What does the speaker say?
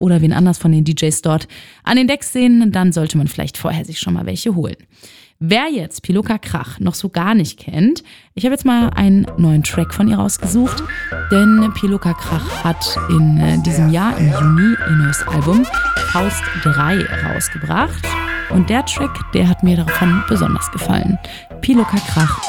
oder wen anders von den DJs dort an den Decks sehen, dann sollte man vielleicht vorher sich schon mal welche holen. Wer jetzt Pilucca Krach noch so gar nicht kennt, ich habe jetzt mal einen neuen Track von ihr rausgesucht, denn Pilucca Krach hat in diesem Jahr im Juni ihr neues Album Faust 3 rausgebracht und der Track, der hat mir davon besonders gefallen. Pilucca Krach